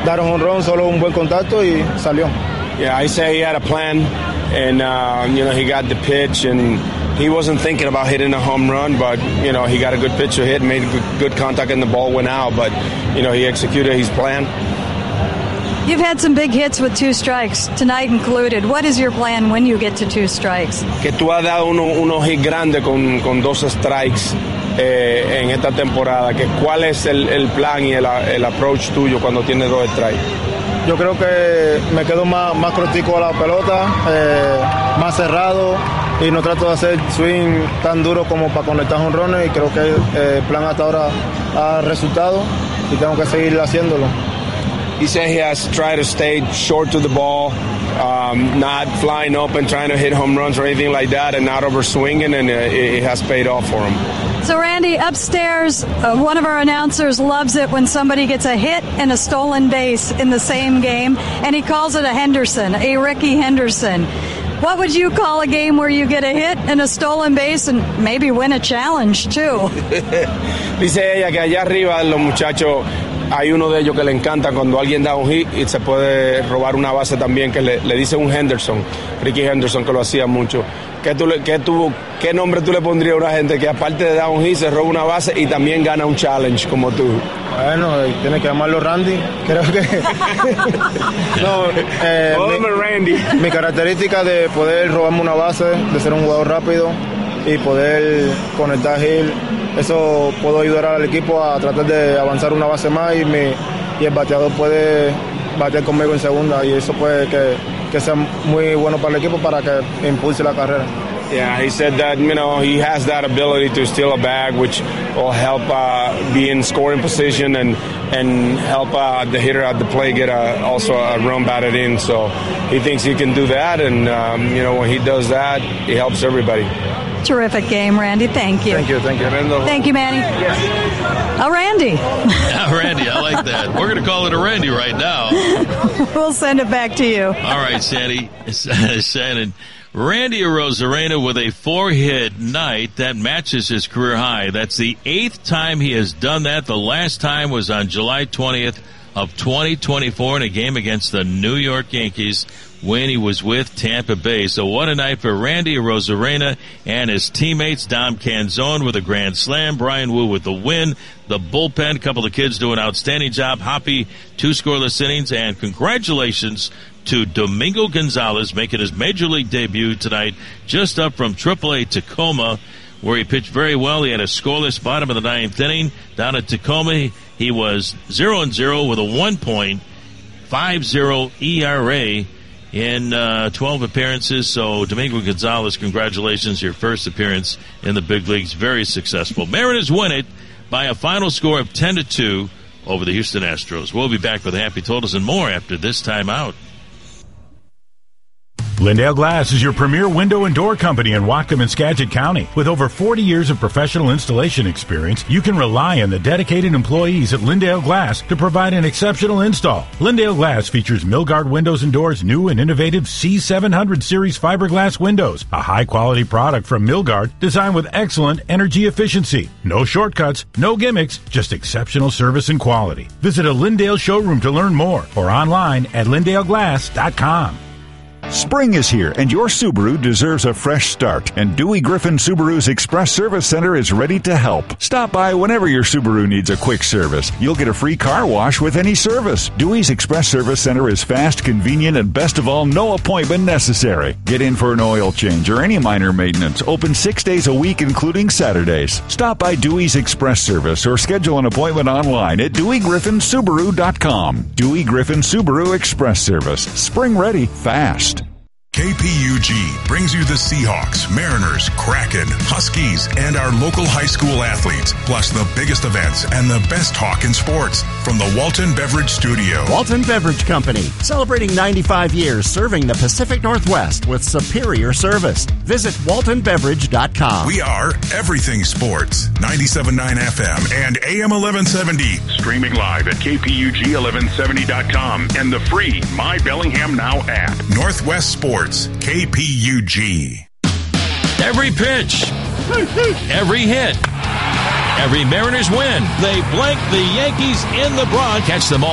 dar un jonrón, solo un buen contacto y salió. Yeah, I say he had a plan, and he got the pitch, and he wasn't thinking about hitting a home run, but he got a good pitch to hit, made good contact, and the ball went out. But he executed his plan. You've had some big hits with 2 strikes, tonight included. What is your plan when you get to 2 strikes? Que tú has dado unos hits grandes con 2 strikes en esta temporada. Que ¿cuál es el plan y el approach tuyo cuando tienes 2 strikes? Yo creo que me quedo más cortico a la pelota, más cerrado, y no trato de hacer swing tan duro como para conectar jonrones, y creo que el plan hasta ahora ha resultado y tengo que seguir haciéndolo. He said he has tried to stay short to the ball, not flying up and trying to hit home runs or anything like that, and not over swinging, and it has paid off for him. So, Randy, upstairs, one of our announcers loves it when somebody gets a hit and a stolen base in the same game, and he calls it a Henderson, a Ricky Henderson. What would you call a game where you get a hit and a stolen base and maybe win a challenge, too? Dice ella que allá arriba los muchachos, hay uno de ellos que le encanta cuando alguien da un hit y se puede robar una base también, que le dice un Henderson, Ricky Henderson, que lo hacía mucho. ¿Qué nombre tú le pondrías a una gente que aparte de dar un hit se roba una base y también gana un challenge como tú? Bueno, tiene que llamarlo Randy, creo que... Randy. Mi característica de poder robarme una base, de ser un jugador rápido y poder conectar hit, eso puedo ayudar al equipo a tratar de avanzar una base más, y el bateador puede batear conmigo en segunda, y eso puede que sea muy bueno para el equipo para que impulse la carrera. Yeah, he said that, he has that ability to steal a bag, which will help be in scoring position and help the hitter at the plate get also a run batted in. So he thinks he can do that, and, when he does that, he helps everybody. Terrific game, Randy. Thank you. Thank you. Thank you, Manny. A Randy. Yeah, Randy, I like that. We're going to call it a Randy right now. We'll send it back to you. All right, Shannon. Randy Arozarena with a 4-hit night. That matches his career high. That's the 8th time he has done that. The last time was on July 20th of 2024 in a game against the New York Yankees when he was with Tampa Bay. So what a night for Randy Arozarena and his teammates. Dom Canzone with a grand slam. Brian Wu with the win. The bullpen, a couple of kids do an outstanding job. Hoppy, 2 scoreless innings. And congratulations to Domingo Gonzalez making his major league debut tonight, just up from AAA Tacoma, where he pitched very well. He had a scoreless bottom of the 9th inning. Down at Tacoma, he was 0-0 with a 1.50 ERA in 12 appearances. So, Domingo Gonzalez, congratulations, your first appearance in the big leagues. Very successful. Mariners win it by a final score of 10-2 over the Houston Astros. We'll be back with Happy Totals and more after this timeout. Lindale Glass is your premier window and door company in Whatcom and Skagit County. With over 40 years of professional installation experience, you can rely on the dedicated employees at Lindale Glass to provide an exceptional install. Lindale Glass features Milgard windows and doors, new and innovative C700 series fiberglass windows, a high-quality product from Milgard designed with excellent energy efficiency. No shortcuts, no gimmicks, just exceptional service and quality. Visit a Lindale showroom to learn more or online at LindaleGlass.com. Spring is here, and your Subaru deserves a fresh start, and Dewey Griffin Subaru's Express Service Center is ready to help. Stop by whenever your Subaru needs a quick service. You'll get a free car wash with any service. Dewey's Express Service Center is fast, convenient, and best of all, no appointment necessary. Get in for an oil change or any minor maintenance. Open 6 days a week, including Saturdays. Stop by Dewey's Express Service or schedule an appointment online at DeweyGriffinSubaru.com. Dewey Griffin Subaru Express Service. Spring ready, fast. KPUG brings you the Seahawks, Mariners, Kraken, Huskies, and our local high school athletes, plus the biggest events and the best talk in sports from the Walton Beverage Studio. Walton Beverage Company, celebrating 95 years serving the Pacific Northwest with superior service. Visit waltonbeverage.com. We are everything sports, 97.9 FM and AM 1170. Streaming live at KPUG1170.com and the free My Bellingham Now app. Northwest Sports. KPUG. Every pitch, every hit, every Mariners win. They blank the Yankees in the Bronx. Catch them all